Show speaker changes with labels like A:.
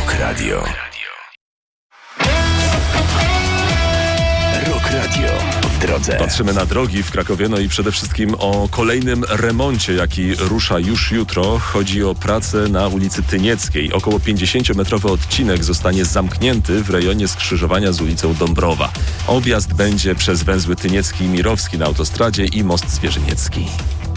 A: Rock Radio. Rock Radio w drodze.
B: Patrzymy na drogi w Krakowie, no i przede wszystkim o kolejnym remoncie, jaki rusza już jutro. Chodzi o pracę na ulicy Tynieckiej. Około 50-metrowy odcinek zostanie zamknięty w rejonie skrzyżowania z ulicą Dąbrowa. Objazd będzie przez węzły Tyniecki i Mirowski na autostradzie i Most Zwierzyniecki.